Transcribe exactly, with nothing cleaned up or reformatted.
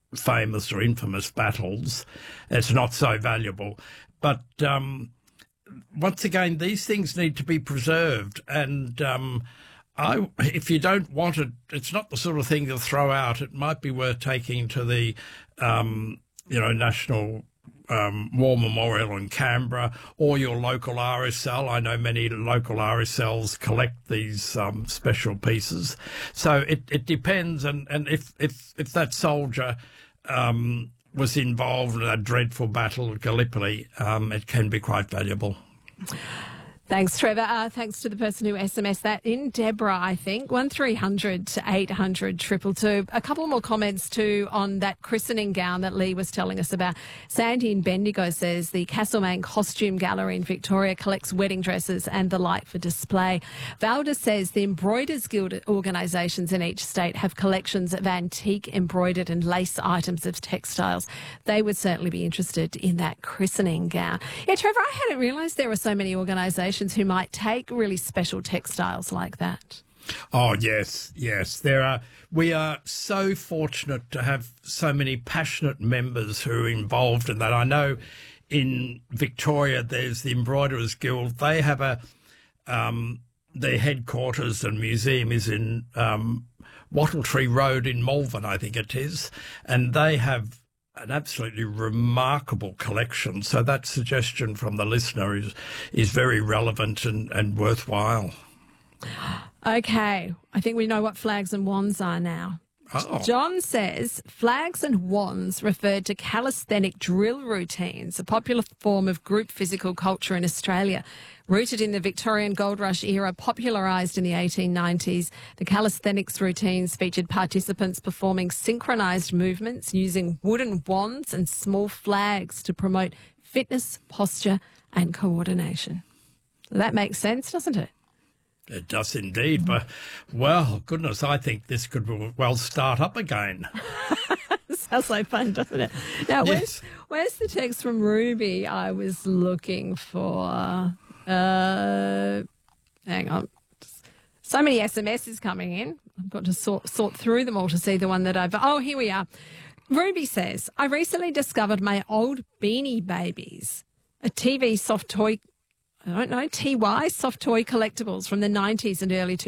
famous or infamous battles, it's not so valuable. But um, once again, these things need to be preserved. And um, I, if you don't want it, it's not the sort of thing to throw out. It might be worth taking to the, um, you know, National Um, War Memorial in Canberra, or your local R S L. I know many local R S Ls collect these um, special pieces. So it, it depends, and, and if, if, if that soldier um, was involved in a dreadful battle at Gallipoli, um, it can be quite valuable. Thanks, Trevor. Uh, thanks to the person who S M S'd that in, Deborah, I think. one three hundred eight hundred two two two. A couple more comments too on that christening gown that Lee was telling us about. Sandy in Bendigo says the Castlemaine Costume Gallery in Victoria collects wedding dresses and the like for display. Valda says the Embroiders Guild organisations in each state have collections of antique embroidered and lace items of textiles. They would certainly be interested in that christening gown. Yeah, Trevor, I hadn't realised there were so many organisations who might take really special textiles like that. Oh, yes, yes. There are. We are so fortunate to have so many passionate members who are involved in that. I know in Victoria there's the Embroiderers Guild. They have a, um, their headquarters and museum is in um, Wattle Tree Road in Malvern, I think it is, and they have an absolutely remarkable collection. So that suggestion from the listener is is very relevant and, and worthwhile. Okay, I think we know what flags and wands are now. Oh. John says flags and wands referred to calisthenic drill routines, a popular form of group physical culture in Australia. Rooted in the Victorian Gold Rush era, popularised in the eighteen nineties, the calisthenics routines featured participants performing synchronised movements using wooden wands and small flags to promote fitness, posture and coordination. That makes sense, doesn't it? It does indeed, but, well, goodness, I think this could well start up again. Sounds like fun, doesn't it? Now, Yes. where's, where's the text from Ruby I was looking for? Uh, hang on. So many S M Ses coming in. I've got to sort, sort through them all to see the one that I've... Oh, here we are. Ruby says, I recently discovered my old Beanie Babies, a T V soft toy... I don't know, T Y soft toy collectibles from the nineties and early two thousands.